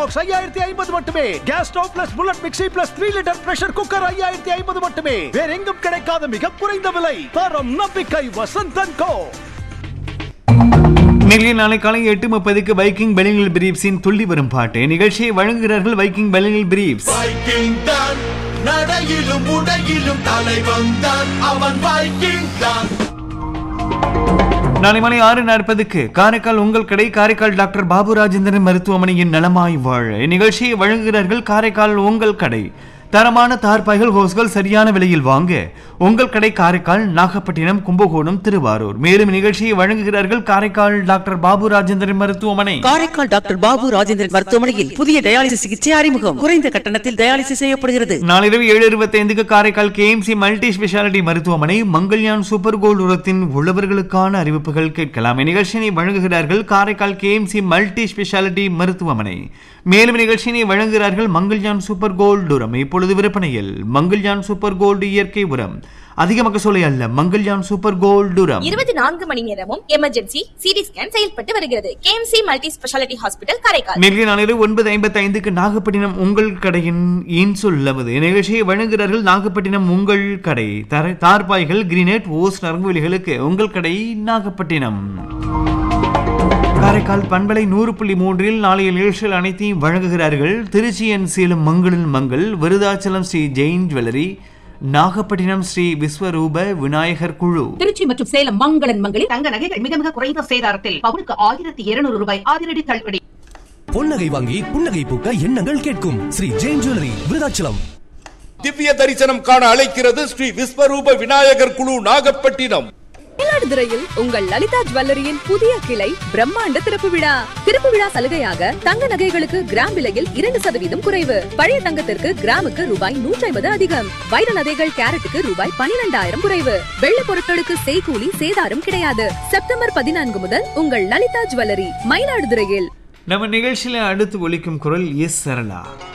5050 மட்டுமே. Gas stove plus bullet mixie plus 3 litre pressure cooker 5050 மட்டுமே. வேற எங்கும் கிடைக்காத மிக குறைந்த விலை. தரம் நம்பிக்கை வசந்தன் கோ. நிகழ்ச்சி நாளை காலை 8:30 வைக்கிங் பெலிங்கல் பிரீப்ஸின் துள்ளி வரும் பாட்டு நிகழ்ச்சியை வழங்குகிறார்கள். Viking பெலிங்கல் briefs. வைக்கிங் தான் நடையிலும் உடையிலும் தலைவன் தான் அவன் வைக்கிங் தான். நாளை மாலை 6:40 காரைக்கால் உங்கள் கடை காரைக்கால் டாக்டர் பாபு ராஜேந்திரன் மருத்துவமனையின் நலமாய் வாழ நிகழ்ச்சியை வழங்குகிறார்கள். காரைக்கால் உங்கள் கடை தரமான தார்பாய்கள் ஹோஸ்கள் சரியான விலையில் வாங்க உங்கள் கடை காரைக்கால் நாகப்பட்டினம் கும்பகோணம் திருவாரூர். மேலும் நிகழ்ச்சியை வழங்குகிறார்கள் காரைக்கால் டாக்டர் பாபு ராஜேந்திரன் மருத்துவமனை. காரைக்கால் டாக்டர் பாபு ராஜேந்திரன் மருத்துவமனையில் புதிய டயாலிசிஸ் சிகிச்சை அறிமுகம். குறைந்த கட்டணத்தில் டயாலிசிஸ் செய்யப்படுகிறது. நாளிரவு 7:25 காரைக்கால் கேஎம்சி மல்டி ஸ்பெஷாலிட்டி மருத்துவமனை மங்கள்யான் சூப்பர் கோல்டு உரத்தின் உள்ளவர்களுக்கான அறிவிப்புகள் கேட்கலாம். நிகழ்ச்சியை வழங்குகிறார்கள் காரைக்கால் கேஎம்சி மல்டி ஸ்பெஷாலிட்டி மருத்துவமனை. மேலும் நிகழ்ச்சியை வழங்குகிறார்கள் மங்கள்யான் சூப்பர் கோல்டு உரம். இப்பொழுது விற்பனையில் மங்கள்யான் சூப்பர் கோல்டு இயற்கை உரம். அதிக மகசூலை அல்ல, மங்கள்யான் சூப்பர் கோல்டு உரம். 24 மணி நேரமும் எமர்ஜென்சி சிடி ஸ்கேன் செயல்பட்டு வருகிறது. KMC multi speciality hospital Karaikal. நேற்று நாளிரவு 9:55 நாகப்பட்டினம் உங்கள் கடையின் இன்சொல்லவது நிகழ்ச்சியை வழங்குகிறார்கள். நாகப்பட்டினம் உங்கள் கடை தார்பாய்கள் கிரீனேட் ஓஸ் நரங்குவலிகளுக்கு உங்கள் கடை நாகப்பட்டினம். காரைக்கால் பண்பலை 100.3 நாளைய நிகழ்ச்சிகள் அனைத்தையும் வழங்குகிறார்கள். திருச்சியன் சேலம் மங்களின் மங்கள், விருதாச்சலம் ஸ்ரீ ஜெயின் ஜுவல்லரி, நாகப்பட்டினம் ஸ்ரீ விஸ்வரூப விநாயகர் குழு. திருச்சி மற்றும் சேலம் மங்களன் மங்களில் தங்க நகைகள் மிக மிக குறைந்த சேதாரத்தில் பவுனுக்கு 1200 ரூபாய் அதிரடி தள்ளுபடி. பொன்னகை வாங்கி புன்னகை பூக்க எண்ணங்கள் கேட்கும் ஸ்ரீ ஜெயின் ஜுவல்லரி விருதாச்சலம். திவ்ய தரிசனம் காண அழைக்கிறது ஸ்ரீ விஸ்வரூப விநாயகர் குழு நாகப்பட்டினம். மயிலாடுதுறையில் உங்கள் லலிதா ஜுவல்லரியின் புதிய கிளை பிரம்மாண்ட திறப்பு விழா. திறப்பு விழா சலுகையாக தங்க நகைகளுக்கு கிராம் விலையில் 2% குறைவு. பழைய தங்கத்திற்கு கிராமுக்கு ரூபாய் 150 அதிகம். வைர நகைகள் கேரட்டுக்கு ரூபாய் 12,000 குறைவு. வெள்ள பொருட்களுக்கு செய்கூலி சேதாரம் கிடையாது. செப்டம்பர் 14 முதல் உங்கள் லலிதா ஜுவல்லரி மயிலாடுதுறையில். நம்ம நிகழ்ச்சியில அடுத்து ஒலிக்கும் குரல் எஸ் சரளா.